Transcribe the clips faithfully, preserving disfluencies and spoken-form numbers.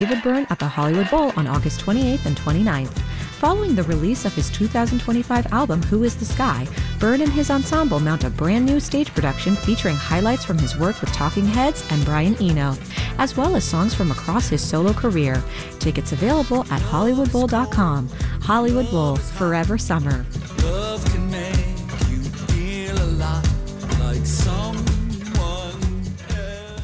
David Byrne at the Hollywood Bowl on August twenty-eighth and twenty-ninth. Following the release of his two thousand twenty-five album, Who is the Sky, Byrne and his ensemble mount a brand new stage production featuring highlights from his work with Talking Heads and Brian Eno, as well as songs from across his solo career. Tickets available at hollywood bowl dot com. Hollywood Bowl, forever summer. Love can make you feel a lot like someone else.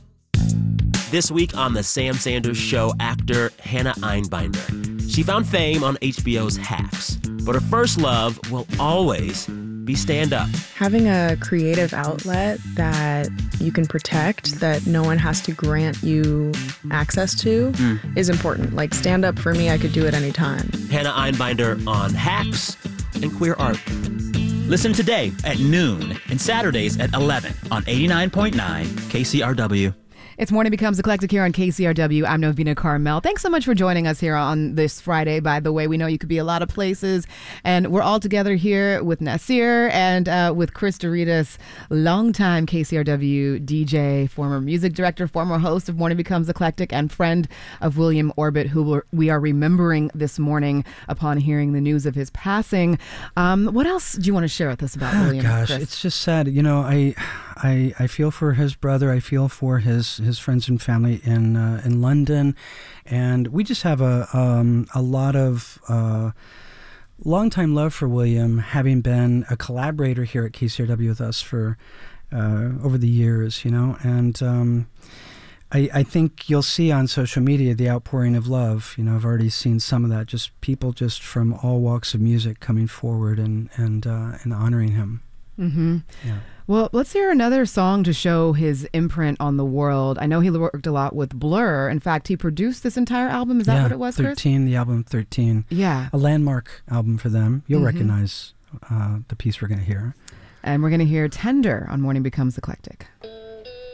This week on The Sam Sanders Show, actor Hannah Einbinder. She found fame on H B O's Hacks, but her first love will always be stand-up. Having a creative outlet that you can protect, that no one has to grant you access to, mm. is important. Like stand-up, for me, I could do it anytime. Hannah Einbinder on Hacks and Queer Art. Listen today at noon and Saturdays at eleven on eighty-nine point nine K C R W. It's Morning Becomes Eclectic here on K C R W. I'm Novena Carmel. Thanks so much for joining us here on this Friday. By the way, we know you could be a lot of places, and we're all together here with Nasir and uh, with Chris Doritas, longtime K C R W D J, former music director, former host of Morning Becomes Eclectic, and friend of William Orbit, who we're, we are remembering this morning upon hearing the news of his passing. Um, what else do you want to share with us about oh, William? Gosh, Chris? It's just sad. You know, I, I, I feel for his brother. I feel for his his friends and family in uh, in London, and we just have a um, a lot of uh, longtime love for William, having been a collaborator here at K C R W with us for uh, over the years. You know, and um, I, I think you'll see on social media the outpouring of love. You know, I've already seen some of that. Just people just from all walks of music coming forward and and uh, and honoring him. Mm-hmm. Yeah. Well, let's hear another song to show his imprint on the world. I know he worked a lot with Blur. In fact, he produced this entire album. Is that yeah, what it was, Chris? thirteen, the album thirteen. Yeah. A landmark album for them. You'll mm-hmm. recognize uh, the piece we're going to hear. And we're going to hear Tender on Morning Becomes Eclectic.